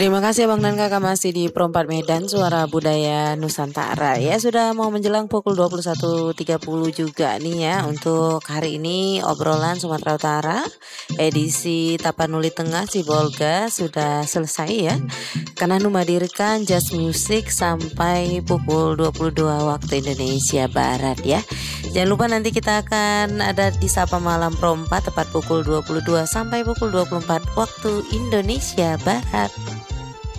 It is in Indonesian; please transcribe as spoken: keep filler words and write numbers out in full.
Terima kasih Bang dan Kakak masih di Pro empat Medan Suara Budaya Nusantara ya. Sudah mau menjelang pukul dua puluh satu tiga puluh juga nih ya. Untuk hari ini obrolan Sumatera Utara edisi Tapanuli Tengah Sibolga sudah selesai ya. Karena menghadirkan jazz music sampai pukul dua puluh dua waktu Indonesia Barat ya. Jangan lupa nanti kita akan ada di Sapa Malam Pro empat tepat pukul dua puluh dua sampai pukul dua puluh empat waktu Indonesia Barat.